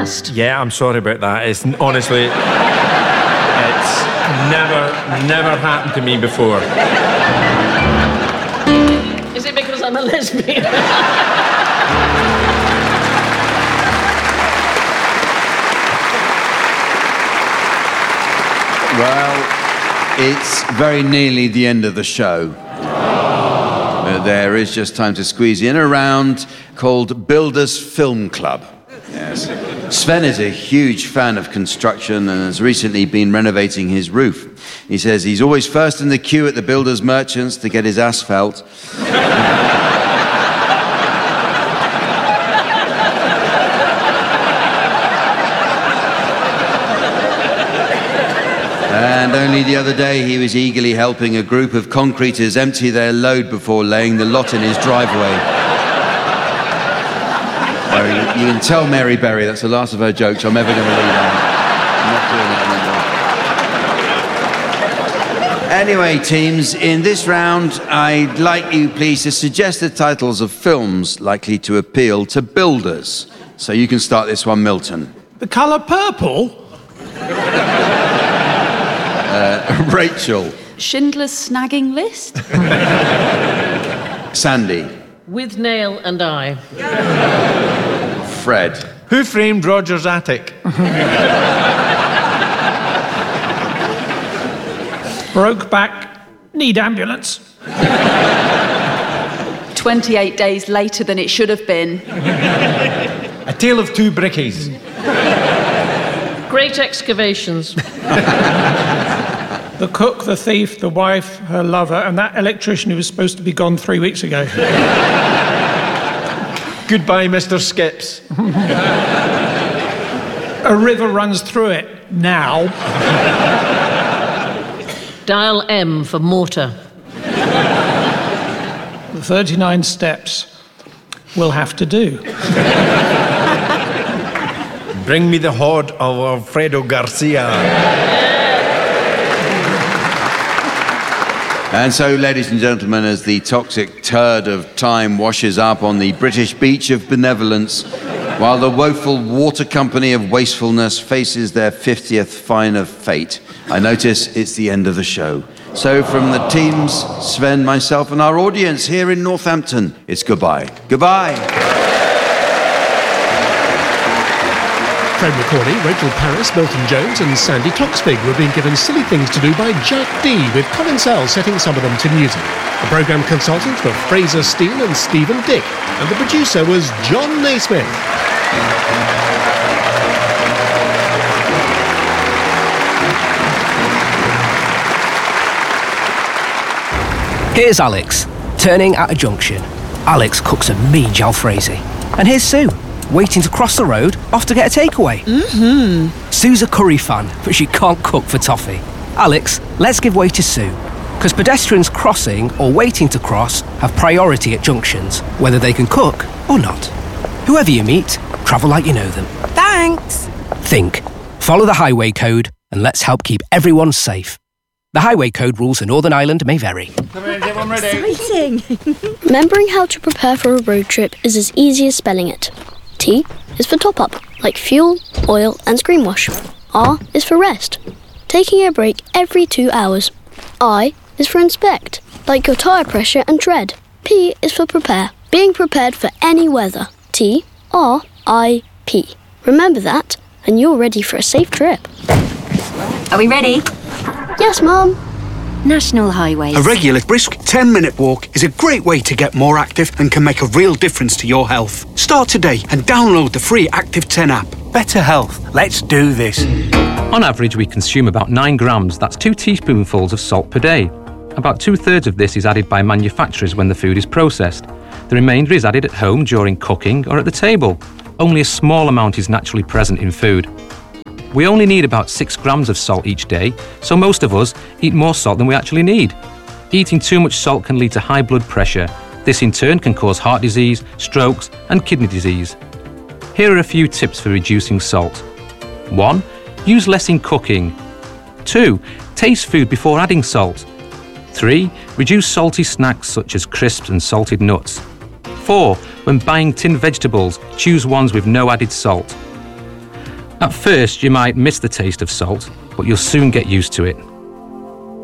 last. Yeah, I'm sorry about that. It's honestly, it's never happened to me before. Is it because I'm a lesbian? Well, it's very nearly the end of the show. There is just time to squeeze in a round called Builders Film Club. Yes. Sven is a huge fan of construction and has recently been renovating his roof. He says he's always first in the queue at the builders' merchants to get his asphalt. And only the other day he was eagerly helping a group of concreters empty their load before laying the lot in his driveway. You can tell Mary Berry that's the last of her jokes I'm ever going to leave out. I'm not doing it anymore. Anyway, teams, in this round, I'd like you, please, to suggest the titles of films likely to appeal to builders. So you can start this one, Milton. The colour purple? Rachel. Schindler's Snagging List? Sandy. With Nail and I. Fred. Who Framed Roger's Attic? Brokeback, need ambulance. 28 days later than it should have been. A Tale of Two Brickies. Great Excavations. The cook, the thief, the wife, her lover, and that electrician who was supposed to be gone 3 weeks ago. Goodbye, Mr. Skips. A river runs through it now. Dial M for mortar. The 39 steps will have to do. Bring me the hod of Alfredo Garcia. And so, ladies and gentlemen, as the toxic turd of time washes up on the British beach of benevolence, while the woeful water company of wastefulness faces their 50th fine of fate, I notice it's the end of the show. So from the teams, Sven, myself, and our audience here in Northampton, it's goodbye. Goodbye. Fred McCauley, Rachel Parris, Milton Jones and Sandy Toksvig were being given silly things to do by Jack D, with Colin Sell setting some of them to music. The programme consultants were Fraser Steele and Stephen Dick, and the producer was John Naismith. Here's Alex, turning at a junction. Alex cooks a mean jalfrezi. And here's Sue, waiting to cross the road, off to get a takeaway. Sue's a curry fan, but she can't cook for toffee. Alex, let's give way to Sue, because pedestrians crossing or waiting to cross have priority at junctions, whether they can cook or not. Whoever you meet, travel like you know them. Thanks. Think, follow the highway code, and let's help keep everyone safe. The highway code rules for Northern Ireland may vary. Exciting. Remembering how to prepare for a road trip is as easy as spelling it. T is for top up, like fuel, oil and screen wash. R is for rest, taking a break every 2 hours. I is for inspect, like your tyre pressure and tread. P is for prepare, being prepared for any weather. T-R-I-P. Remember that, and you're ready for a safe trip. Are we ready? Yes, Mum. National Highways. A regular, brisk 10-minute walk is a great way to get more active and can make a real difference to your health. Start today and download the free Active 10 app. Better health. Let's do this. On average, we consume about 9 grams, that's 2 teaspoonfuls of salt per day. About 2/3 of this is added by manufacturers when the food is processed. The remainder is added at home during cooking or at the table. Only a small amount is naturally present in food. We only need about 6 grams of salt each day, so most of us eat more salt than we actually need. Eating too much salt can lead to high blood pressure. This in turn can cause heart disease, strokes and kidney disease. Here are a few tips for reducing salt. 1. Use less in cooking. 2. Taste food before adding salt. 3. Reduce salty snacks such as crisps and salted nuts. 4. When buying tinned vegetables, choose ones with no added salt. At first, you might miss the taste of salt, but you'll soon get used to it.